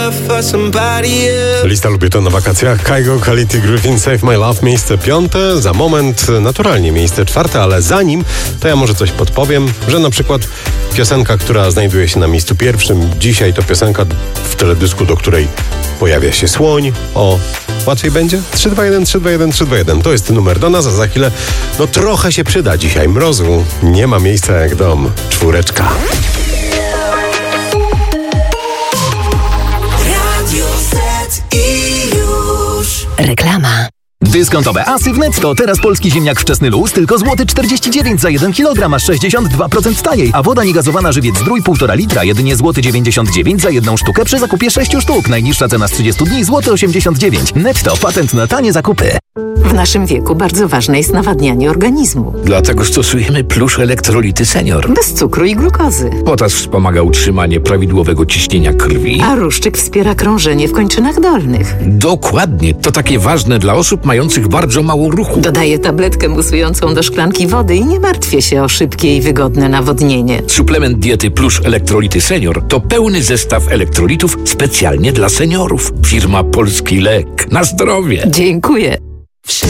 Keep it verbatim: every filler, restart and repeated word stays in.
Lista lubię to na wakacjach. Kygo, Quality, Griffin, Save My Love, miejsce piąte. Za moment naturalnie miejsce czwarte, ale zanim, to ja może coś podpowiem, że na przykład piosenka, która znajduje się na miejscu pierwszym dzisiaj, to piosenka w teledysku, do której pojawia się słoń. O, łatwiej będzie? trzy dwa jeden, trzy dwa jeden, trzy dwa jeden. To jest numer do nas, a za chwilę no trochę się przyda dzisiaj mrozu. Nie ma miejsca jak dom. Czwóreczka. Reklama. Dyskontowe asy w Netto. Teraz polski ziemniak wczesny luz tylko złoty czterdzieści dziewięć za jeden kilogram, aż sześćdziesiąt dwa procent taniej. A woda niegazowana żywiec Zdrój półtora litra jedynie złoty dziewięćdziesiąt dziewięć za jedną sztukę przy zakupie sześciu sztuk. Najniższa cena z trzydziestu dni złoty osiemdziesiąt dziewięć. Netto. Patent na tanie zakupy. W naszym wieku bardzo ważne jest nawadnianie organizmu. Dlatego stosujemy Plusz Elektrolity Senior. Bez cukru i glukozy. Potas wspomaga utrzymanie prawidłowego ciśnienia krwi. A ruszczyk wspiera krążenie w kończynach dolnych. Dokładnie. To takie ważne dla osób mających bardzo mało ruchu. Dodaję tabletkę musującą do szklanki wody i nie martwię się o szybkie i wygodne nawodnienie. Suplement diety Plusz Elektrolity Senior to pełny zestaw elektrolitów specjalnie dla seniorów. Firma Polski Lek. Na zdrowie. Dziękuję.